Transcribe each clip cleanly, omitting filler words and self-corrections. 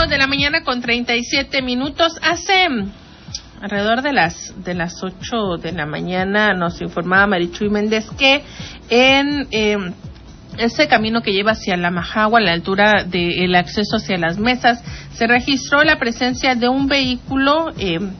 de la mañana con 37 minutos. Hace alrededor de las 8 de la mañana nos informaba Marichuy Méndez que en ese camino que lleva hacia la Majagua, a la altura del acceso hacia las mesas, se registró la presencia de un vehículo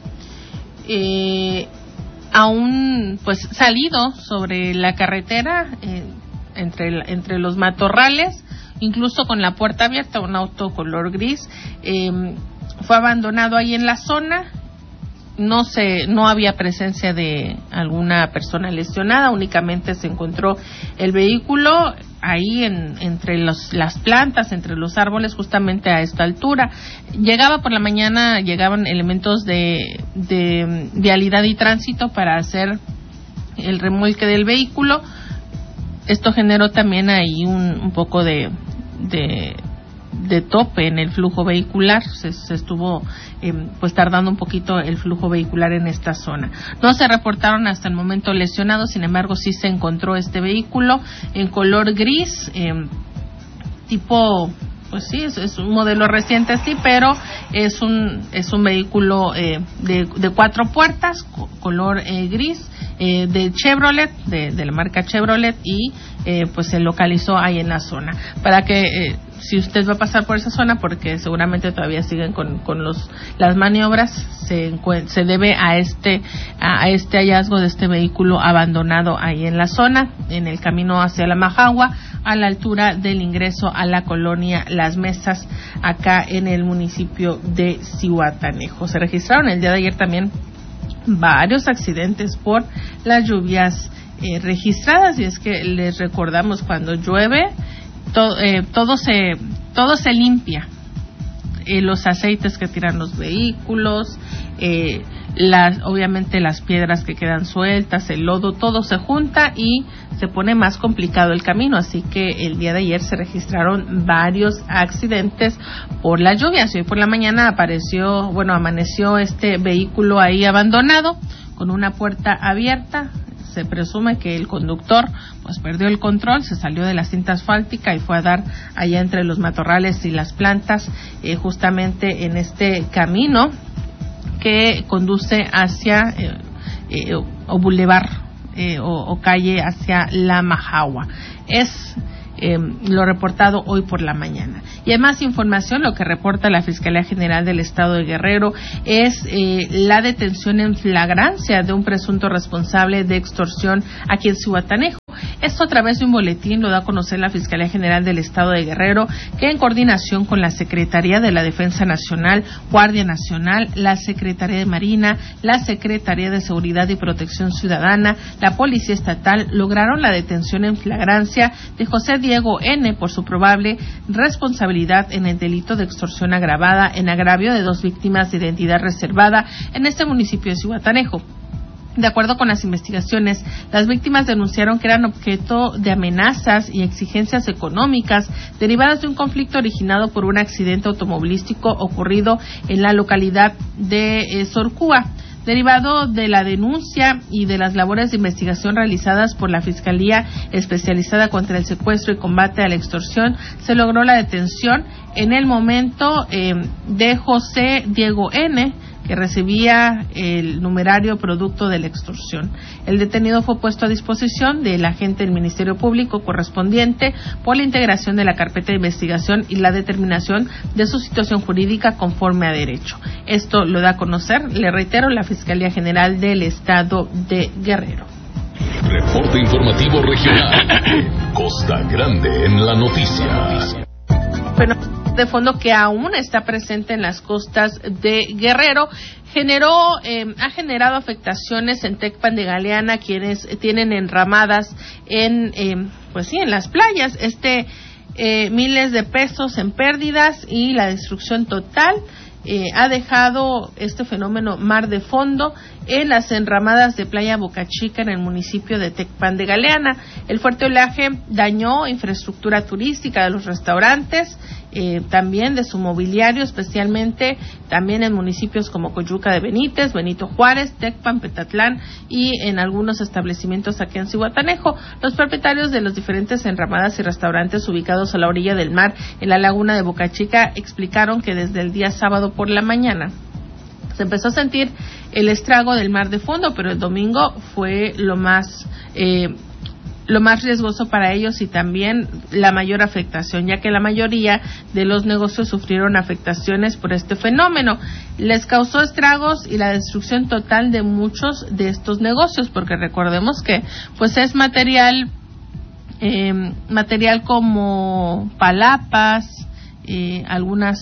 aún pues salido sobre la carretera entre los matorrales, incluso con la puerta abierta, un auto color gris. Fue abandonado ahí en la zona. No había presencia de alguna persona lesionada, únicamente se encontró el vehículo ahí entre las plantas, entre los árboles, justamente a esta altura. Llegaban elementos de vialidad y tránsito para hacer el remolque del vehículo. Esto generó también ahí un poco de tope en el flujo vehicular. Se estuvo pues tardando un poquito el flujo vehicular en esta zona. No se reportaron hasta el momento lesionados, sin embargo sí se encontró este vehículo en color gris, tipo, pues sí, es un modelo reciente, sí, pero es un vehículo de 4 puertas, color gris, de Chevrolet, de la marca Chevrolet, y pues se localizó ahí en la zona. Para que si usted va a pasar por esa zona, porque seguramente todavía siguen con las maniobras, se debe a este hallazgo de este vehículo abandonado ahí en la zona, en el camino hacia la Majagua, a la altura del ingreso a la colonia Las Mesas, acá en el municipio de Zihuatanejo. Se registraron el día de ayer también varios accidentes por las lluvias registradas, y es que les recordamos, cuando llueve todo se limpia, los aceites que tiran los vehículos, obviamente las piedras que quedan sueltas, el lodo, todo se junta y se pone más complicado el camino. Así que el día de ayer se registraron varios accidentes por las lluvias. Hoy por la mañana amaneció este vehículo ahí abandonado con una puerta abierta. Se presume que el conductor pues perdió el control, se salió de la cinta asfáltica y fue a dar allá entre los matorrales y las plantas, justamente en este camino que conduce hacia o bulevar o calle hacia la Majagua. Es lo reportado hoy por la mañana. Y hay más información. Lo que reporta la Fiscalía General del Estado de Guerrero es la detención en flagrancia de un presunto responsable de extorsión aquí en Zihuatanejo. Esto a través de un boletín lo da a conocer la Fiscalía General del Estado de Guerrero, que en coordinación con la Secretaría de la Defensa Nacional, Guardia Nacional, la Secretaría de Marina, la Secretaría de Seguridad y Protección Ciudadana, la Policía Estatal, lograron la detención en flagrancia de José Diego N. por su probable responsabilidad en el delito de extorsión agravada en agravio de 2 víctimas de identidad reservada en este municipio de Zihuatanejo. De acuerdo con las investigaciones, las víctimas denunciaron que eran objeto de amenazas y exigencias económicas derivadas de un conflicto originado por un accidente automovilístico ocurrido en la localidad de Sorcúa. Derivado de la denuncia y de las labores de investigación realizadas por la Fiscalía Especializada contra el Secuestro y Combate a la Extorsión, se logró la detención en el momento de José Diego N., que recibía el numerario producto de la extorsión. El detenido fue puesto a disposición del agente del Ministerio Público correspondiente por la integración de la carpeta de investigación y la determinación de su situación jurídica conforme a derecho. Esto lo da a conocer, le reitero, la Fiscalía General del Estado de Guerrero. Reporte informativo regional. Costa Grande en la noticia. Bueno, de fondo que aún está presente en las costas de Guerrero, ha generado afectaciones en Tecpan de Galeana, quienes tienen enramadas en las playas, miles de pesos en pérdidas y la destrucción total. Ha dejado este fenómeno mar de fondo en las enramadas de Playa Boca Chica en el municipio de Tecpan de Galeana. El fuerte oleaje dañó infraestructura turística de los restaurantes también de su mobiliario, especialmente también en municipios como Coyuca de Benítez, Benito Juárez, Tecpan, Petatlán y en algunos establecimientos aquí en Zihuatanejo. Los propietarios de los diferentes enramadas y restaurantes ubicados a la orilla del mar en la laguna de Boca Chica explicaron que desde el día sábado por la mañana se empezó a sentir el estrago del mar de fondo, pero el domingo fue lo más riesgoso para ellos y también la mayor afectación, ya que la mayoría de los negocios sufrieron afectaciones por este fenómeno. Les causó estragos y la destrucción total de muchos de estos negocios, porque recordemos que pues es material como palapas, algunas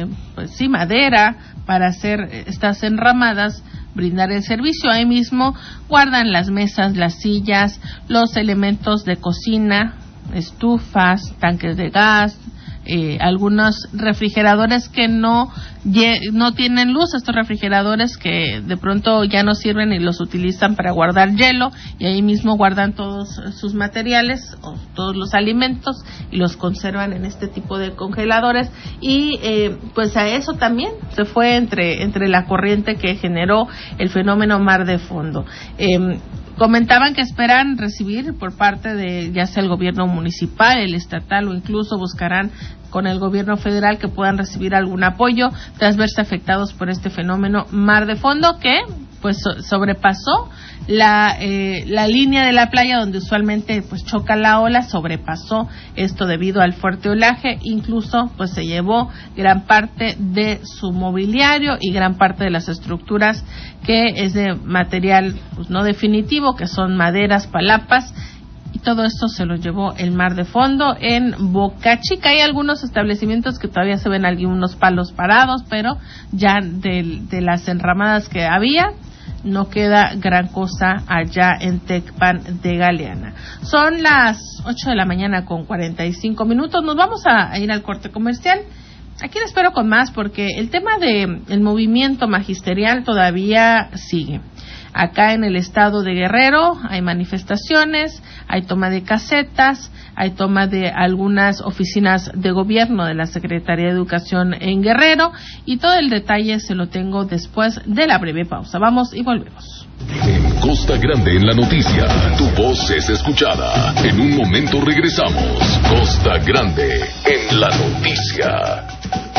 madera para hacer estas enramadas, brindar el servicio. Ahí mismo guardan las mesas, las sillas, los elementos de cocina, estufas, tanques de gas, algunos refrigeradores que no tienen luz, estos refrigeradores que de pronto ya no sirven y los utilizan para guardar hielo, y ahí mismo guardan todos sus materiales o todos los alimentos y los conservan en este tipo de congeladores, y pues a eso también se fue entre la corriente que generó el fenómeno mar de fondo. Comentaban que esperan recibir por parte de ya sea el gobierno municipal, el estatal o incluso buscarán con el gobierno federal que puedan recibir algún apoyo tras verse afectados por este fenómeno mar de fondo que pues sobrepasó la línea de la playa donde usualmente pues choca la ola, sobrepasó esto debido al fuerte oleaje, incluso pues se llevó gran parte de su mobiliario y gran parte de las estructuras que es de material pues no definitivo, que son maderas, palapas, y todo esto se lo llevó el mar de fondo en Boca Chica. Hay algunos establecimientos que todavía se ven algunos palos parados, pero ya de las enramadas que había no queda gran cosa allá en Tecpan de Galeana. Son las 8 de la mañana con 45 minutos. Nos vamos a ir al corte comercial. Aquí les espero con más porque el tema del movimiento magisterial todavía sigue. Acá en el estado de Guerrero hay manifestaciones, hay toma de casetas, hay toma de algunas oficinas de gobierno de la Secretaría de Educación en Guerrero, y todo el detalle se lo tengo después de la breve pausa. Vamos y volvemos. En Costa Grande en la noticia, tu voz es escuchada. En un momento regresamos. Costa Grande en la noticia.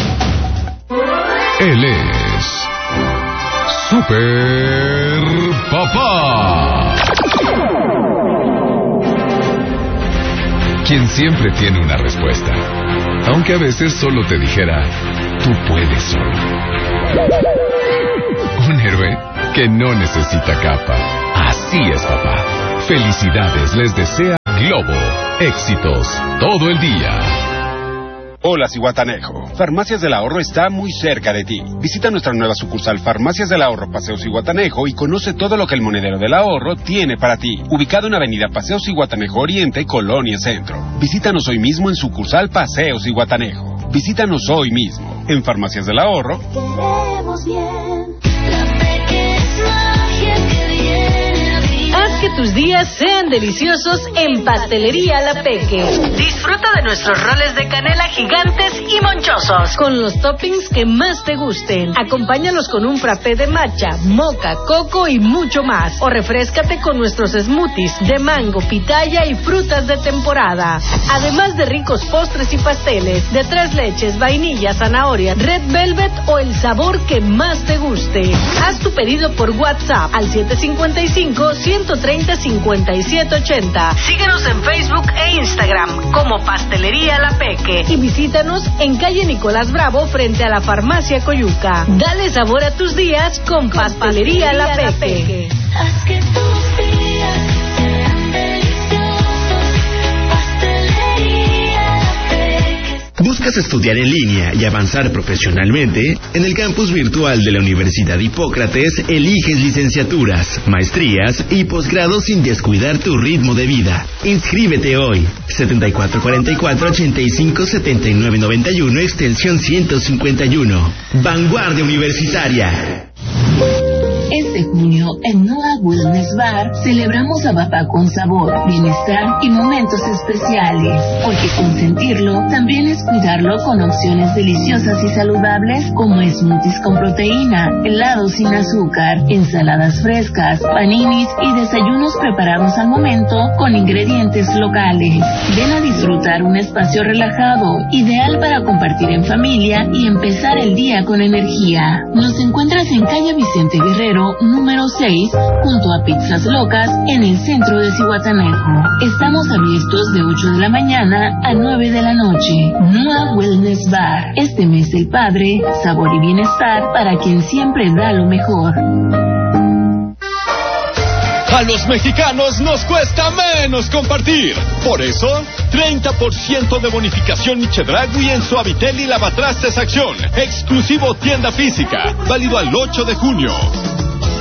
Él es Super Papá, quien siempre tiene una respuesta, aunque a veces solo te dijera, tú puedes solo. Un héroe que no necesita capa. Así es, papá. Felicidades les desea Globo. Éxitos todo el día. Hola, Zihuatanejo. Farmacias del Ahorro está muy cerca de ti. Visita nuestra nueva sucursal Farmacias del Ahorro Paseo Zihuatanejo y conoce todo lo que el Monedero del Ahorro tiene para ti. Ubicado en Avenida Paseo Zihuatanejo Oriente, Colonia Centro. Visítanos hoy mismo en sucursal Paseo Zihuatanejo. Visítanos hoy mismo en Farmacias del Ahorro. Queremos bien. La Peque es magia que viene a brillar. Haz que tus días sean deliciosos en Pastelería La Peque. Disfruta de nuestros roles de canela gigantes y monchosos, con los toppings que más te gusten. Acompáñalos con un frappé de matcha, moca, coco y mucho más. O refréscate con nuestros smoothies de mango, pitaya y frutas de temporada. Además de ricos postres y pasteles de 3 leches, vainilla, zanahoria, red velvet o el sabor que más te guste. Haz tu pedido por WhatsApp al 755-130-5780. Síguenos en Facebook e Instagram como Pastelería La Peque y visítanos en calle Nicolás Bravo frente a la Farmacia Coyuca. Dale sabor a tus días con Pastelería La Peque. Haz que tus días sean deliciosos. Pastelería La Peque. ¿Buscas estudiar en línea y avanzar profesionalmente? En el campus virtual de la Universidad Hipócrates eliges licenciaturas, maestrías y posgrados sin descuidar tu ritmo de vida. Inscríbete hoy. 7444-857991, extensión 151. Vanguardia Universitaria. de junio, en Noa Wellness Bar, celebramos a papá con sabor, bienestar y momentos especiales. Porque consentirlo también es cuidarlo con opciones deliciosas y saludables como smoothies con proteína, helados sin azúcar, ensaladas frescas, paninis y desayunos preparados al momento con ingredientes locales. Ven a disfrutar un espacio relajado, ideal para compartir en familia y empezar el día con energía. Nos encuentras en calle Vicente Guerrero, número 6, junto a Pizzas Locas, en el centro de Zihuatanejo. Estamos abiertos de 8 de la mañana a 9 de la noche. Noa Wellness Bar. Este mes del padre, sabor y bienestar para quien siempre da lo mejor. A los mexicanos nos cuesta menos compartir. Por eso, 30% de bonificación Chedraui en Suavitel y Lavatrastes Acción. Exclusivo tienda física. Válido al 8 de junio.